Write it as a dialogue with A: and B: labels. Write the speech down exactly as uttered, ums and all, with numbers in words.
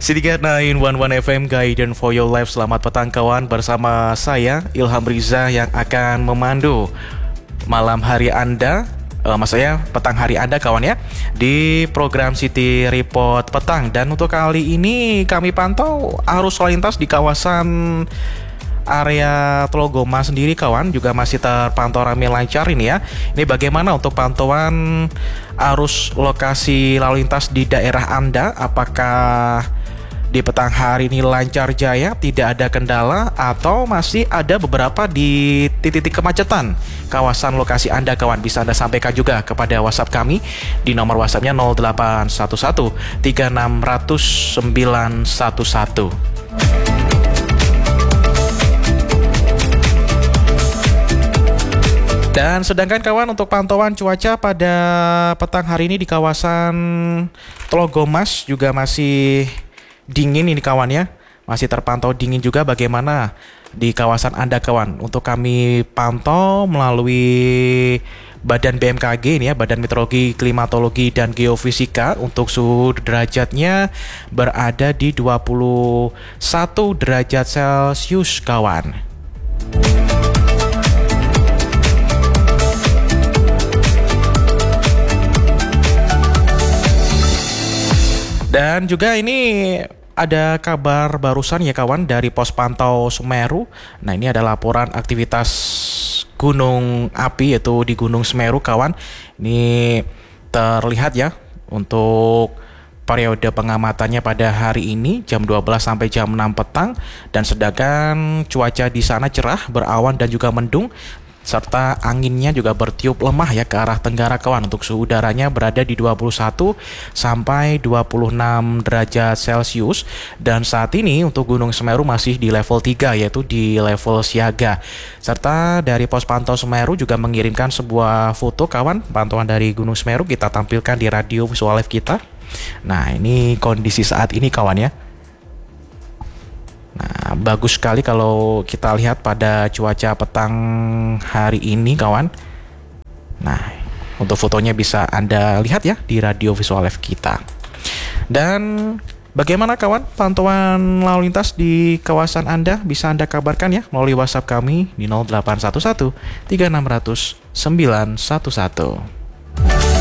A: Sedikit sembilan satu F M Guidance for Your Life. Selamat petang kawan, bersama saya Ilham Riza yang akan memandu malam hari Anda, uh, maksudnya petang hari Anda kawan ya, di program City Report Petang. Dan untuk kali ini kami pantau arus lalu lintas di kawasan area Telogoma sendiri kawan, juga masih terpantau ramai lancar ini ya. Ini bagaimana untuk pantauan arus lokasi lalu lintas di daerah Anda? Apakah di petang hari ini lancar jaya, tidak ada kendala, atau masih ada beberapa di titik-titik kemacetan kawasan lokasi Anda kawan? Bisa Anda sampaikan juga kepada WhatsApp kami di nomor WhatsAppnya nol delapan satu satu tiga enam nol nol sembilan satu satu. Dan sedangkan kawan, untuk pantauan cuaca pada petang hari ini di kawasan Telogomas juga masih dingin ini kawan ya. Masih terpantau dingin juga. Bagaimana di kawasan Anda kawan? Untuk kami pantau melalui Badan B M K G ini ya, Badan Meteorologi, Klimatologi dan Geofisika, untuk suhu derajatnya berada di dua puluh satu derajat Celcius kawan. Dan juga ini ada kabar barusan ya kawan dari Pos Pantau Semeru. Nah, ini ada laporan aktivitas gunung api yaitu di Gunung Semeru kawan. Ini terlihat ya untuk periode pengamatannya pada hari ini jam dua belas sampai jam enam petang, dan sedangkan cuaca di sana cerah, berawan dan juga mendung, serta anginnya juga bertiup lemah ya ke arah tenggara kawan. Untuk suhu udaranya berada di dua puluh satu sampai dua puluh enam derajat Celcius. Dan saat ini untuk Gunung Semeru masih di level tiga, yaitu di level siaga. Serta dari Pos Pantau Semeru juga mengirimkan sebuah foto kawan, pantauan dari Gunung Semeru kita tampilkan di radio visual live kita. Nah, ini kondisi saat ini kawan ya. Nah, bagus sekali kalau kita lihat pada cuaca petang hari ini kawan. Nah, untuk fotonya bisa Anda lihat ya di radio visual live kita. Dan bagaimana kawan pantauan lalu lintas di kawasan Anda? Bisa Anda kabarkan ya melalui WhatsApp kami di nol delapan satu satu tiga enam nol nol sembilan satu satu.